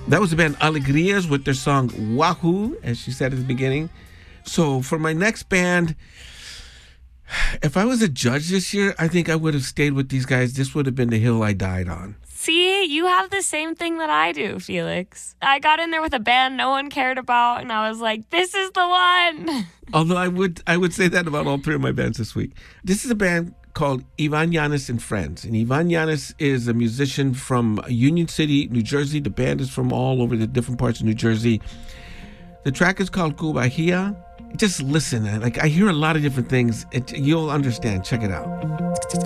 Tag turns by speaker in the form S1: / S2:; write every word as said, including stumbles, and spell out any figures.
S1: That was the band Alegrias with their song Wahoo, as she said at the beginning. So for my next band, if I was a judge this year, I think I would have stayed with these guys. This would have been the hill I died on.
S2: See, you have the same thing that I do, Felix. I got in there with a band no one cared about, and I was like, this is the one.
S1: Although I would I would say that about all three of my bands this week. This is a band called Ivan Yanis and Friends. And Ivan Yanis is a musician from Union City, New Jersey. The band is from all over the different parts of New Jersey. The track is called Cubajia. Just listen. Like, I hear a lot of different things. It, you'll understand. Check it out.